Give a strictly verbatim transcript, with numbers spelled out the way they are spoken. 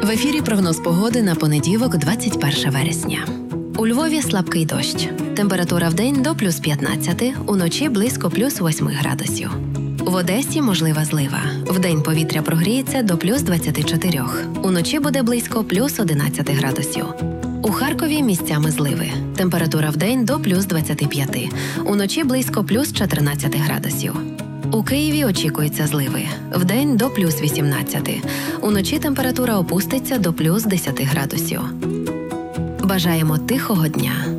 В ефірі прогноз погоди на понеділок, двадцять перше вересня. У Львові слабкий дощ. Температура вдень до плюс п'ятнадцяти, уночі близько плюс восьми градусів. В Одесі можлива злива. Вдень повітря прогріється до плюс двадцяти чотирьох. Уночі буде близько плюс одинадцяти градусів. У Харкові місцями зливи. Температура вдень до плюс двадцяти п'яти. Уночі близько плюс чотирнадцяти градусів. У Києві очікуються зливи. Вдень до плюс вісімнадцяти. Уночі температура опуститься до плюс десяти градусів. Бажаємо тихого дня.